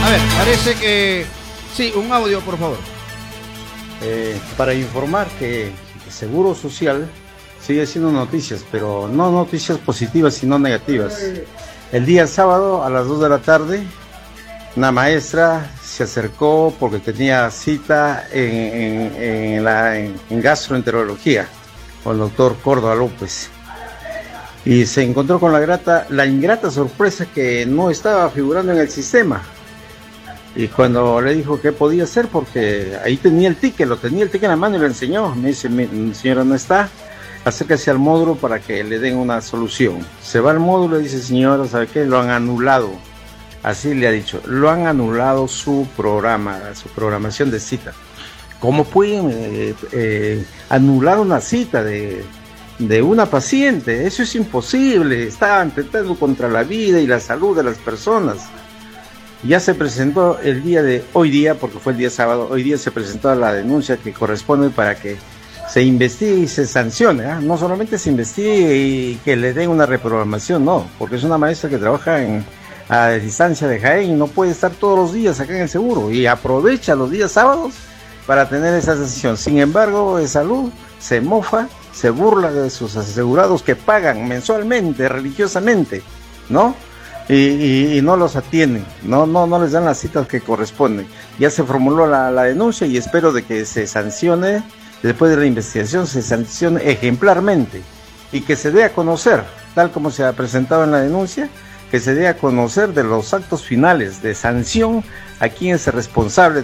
A ver, parece que... Sí, un audio, por favor. Para informar que el Seguro Social sigue siendo noticias, pero no noticias positivas, sino negativas. El día sábado a las 2 de la tarde, una maestra se acercó porque tenía cita en gastroenterología con el doctor Córdoba López. Y se encontró con la ingrata sorpresa que no estaba figurando en el sistema. Y cuando le dijo qué podía hacer, porque ahí tenía el ticket en la mano y lo enseñó. Me dice, señora, no está, acérquese al módulo para que le den una solución. Se va al módulo y dice, señora, ¿sabe qué? Lo han anulado. Así le ha dicho, lo han anulado su programación de cita. ¿Cómo pueden anular una cita de una paciente? Eso es imposible. Está atentando contra la vida y la salud de las personas. Ya se presentó el día de hoy día, porque fue el día sábado, hoy día se presentó la denuncia que corresponde para que se investigue y se sancione, ¿eh? No solamente se investigue y que le den una reprogramación, no, porque es una maestra que trabaja a distancia de Jaén y no puede estar todos los días acá en el seguro y aprovecha los días sábados para tener esa sanción. Sin embargo, de salud se mofa, se burla de sus asegurados que pagan mensualmente, religiosamente, ¿no? Y no los atienden, no les dan las citas que corresponden. Ya se formuló la denuncia y espero de que se sancione, después de la investigación, se sancione ejemplarmente y que se dé a conocer, tal como se ha presentado en la denuncia, que se dé a conocer de los actos finales de sanción a quien es responsable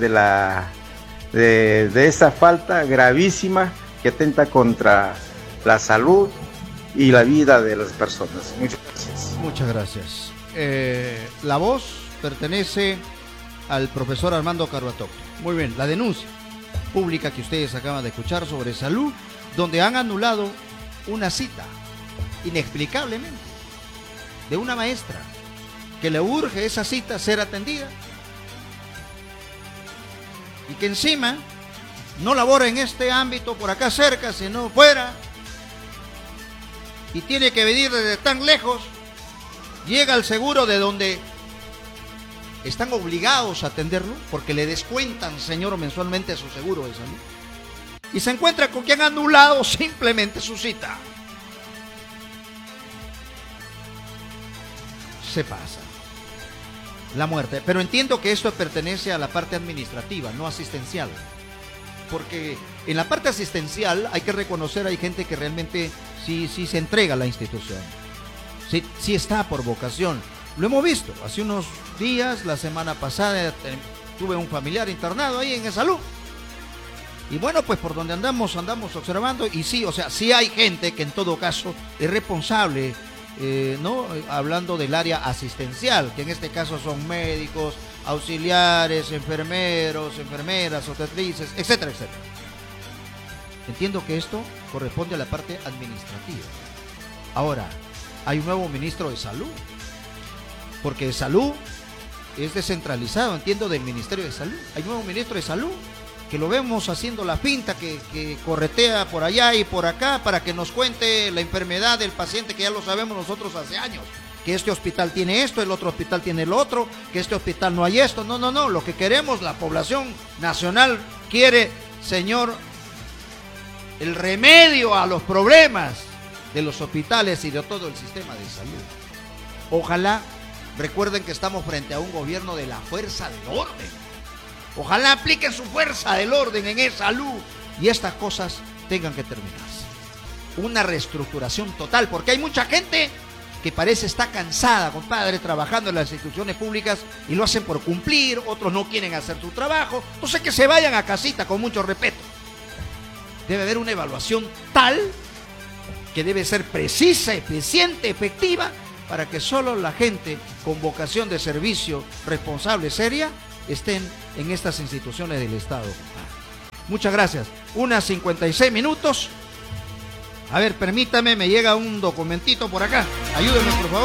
de esa falta gravísima que atenta contra la salud y la vida de las personas. Muchas gracias. Muchas gracias. La voz pertenece al profesor Armando Carbatocto. Muy bien, la denuncia pública que ustedes acaban de escuchar sobre salud, donde han anulado una cita, inexplicablemente, de una maestra, que le urge esa cita ser atendida, y que encima no labora en este ámbito por acá cerca, sino fuera, y tiene que venir desde tan lejos. Llega al seguro de donde están obligados a atenderlo porque le descuentan, señor, mensualmente su seguro de salud. Y se encuentra con que han anulado simplemente su cita. Se pasa. La muerte. Pero entiendo que esto pertenece a la parte administrativa, no asistencial. Porque en la parte asistencial hay que reconocer, hay gente que realmente sí se entrega a la institución. Sí está por vocación. Lo hemos visto. Hace unos días, la semana pasada, tuve un familiar internado ahí en salud. Y bueno, pues por donde andamos observando. Y sí, o sea, sí hay gente que en todo caso es responsable, ¿no? Hablando del área asistencial, que en este caso son médicos, auxiliares, enfermeros, enfermeras, obstetrices, etcétera, etcétera. Entiendo que esto corresponde a la parte administrativa. Ahora, hay un nuevo ministro de salud, porque salud es descentralizado, entiendo, del Ministerio de Salud. Hay un nuevo ministro de salud que lo vemos haciendo la pinta, que corretea por allá y por acá para que nos cuente la enfermedad del paciente, que ya lo sabemos nosotros hace años, que este hospital tiene esto, el otro hospital tiene el otro, que este hospital no hay esto. No, lo que queremos, la población nacional quiere, señor, el remedio a los problemas de los hospitales y de todo el sistema de salud. Ojalá, recuerden que estamos frente a un gobierno de la fuerza del orden. Ojalá apliquen su fuerza del orden en esa salud y estas cosas tengan que terminarse. Una reestructuración total, porque hay mucha gente que parece está cansada, compadre, trabajando en las instituciones públicas y lo hacen por cumplir, otros no quieren hacer su trabajo, entonces que se vayan a casita con mucho respeto. Debe haber una evaluación tal que debe ser precisa, eficiente, efectiva, para que solo la gente con vocación de servicio, responsable, seria, estén en estas instituciones del Estado. Muchas gracias. 1:56. A ver, permítame, me llega un documentito por acá. Ayúdenme, por favor.